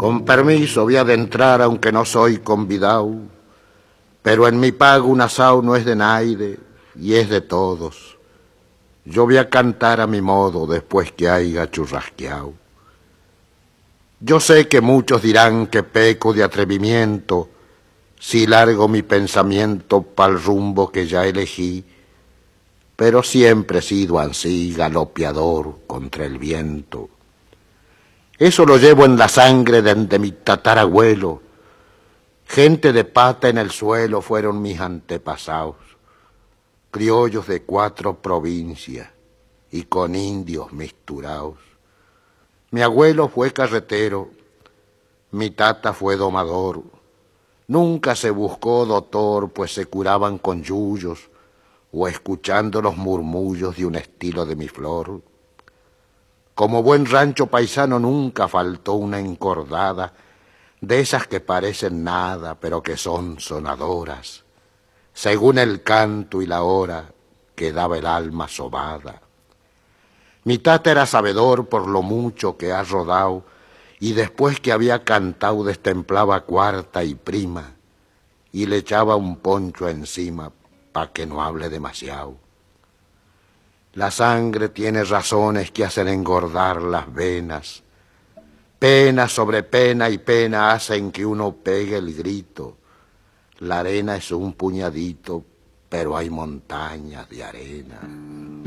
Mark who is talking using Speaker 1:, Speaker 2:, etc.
Speaker 1: Con permiso voy a adentrar aunque no soy convidao, pero en mi pago un asao no es de naide y es de todos. Yo voy a cantar a mi modo después que haya churrasqueao. Yo sé que muchos dirán que peco de atrevimiento si largo mi pensamiento pa'l rumbo que ya elegí, pero siempre he sido ansí galopeador contra el viento. Eso lo llevo en la sangre de mi tatarabuelo. Gente de pata en el suelo fueron mis antepasados, criollos de 4 provincias y con indios misturados. Mi abuelo fue carretero, mi tata fue domador. Nunca se buscó doctor, pues se curaban con yuyos o escuchando los murmullos de un estilo de mi flor. Como buen rancho paisano nunca faltó una encordada, de esas que parecen nada, pero que son sonadoras, según el canto y la hora que daba el alma sobada. Mi tata era sabedor por lo mucho que ha rodado, y después que había cantado destemplaba cuarta y prima, y le echaba un poncho encima pa' que no hable demasiado. La sangre tiene razones que hacen engordar las venas. Pena sobre pena y pena hacen que uno pegue el grito. La arena es un puñadito, pero hay montañas de arena.